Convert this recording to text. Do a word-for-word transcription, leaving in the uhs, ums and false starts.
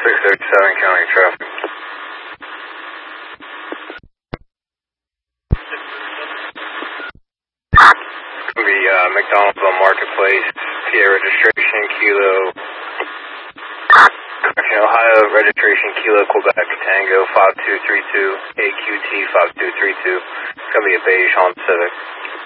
six thirty-seven county traffic. It's going to be uh, McDonald's on Marketplace, P A registration, Kilo, Ohio registration, Kilo, Quebec, Tango five two three two, A Q T five two three two. It's going to be a beige Honda Civic.